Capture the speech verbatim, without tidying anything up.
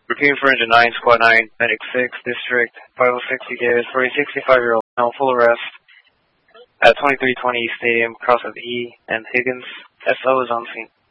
Repeating for Engine nine, Squad nine, Medic six, District five oh six, E K S for a sixty-five-year-old now full arrest at twenty-three twenty Stadium, cross of E and Higgins. S O is on scene.